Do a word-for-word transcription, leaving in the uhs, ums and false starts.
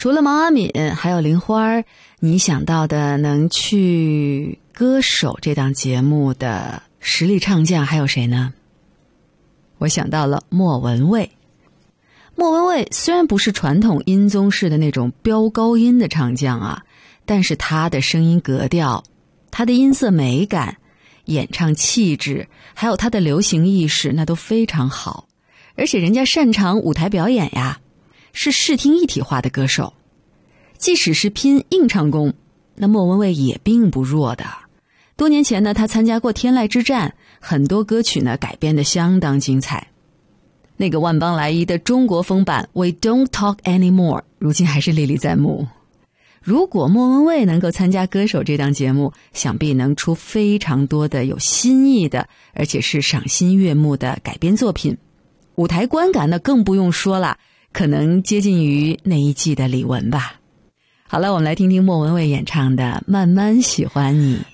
除了毛阿敏还有林花，你想到的能去歌手这档节目的实力唱将还有谁呢？我想到了莫文蔚。莫文蔚虽然不是传统音宗式的那种飙高音的唱将啊，但是她的声音格调，她的音色美感，演唱气质，还有她的流行意识，那都非常好。而且人家擅长舞台表演呀，是视听一体化的歌手。即使是拼硬唱功，那莫文蔚也并不弱的。多年前呢，她参加过天籁之战，很多歌曲呢改编得相当精彩。那个万邦来一的中国风版 We Don't Talk Anymore 如今还是历历在目。如果莫文蔚能够参加歌手这档节目，想必能出非常多的有新意的，而且是赏心悦目的改编作品。舞台观感呢更不用说了，可能接近于那一季的李玟吧。好了，我们来听听莫文蔚演唱的《慢慢喜欢你》。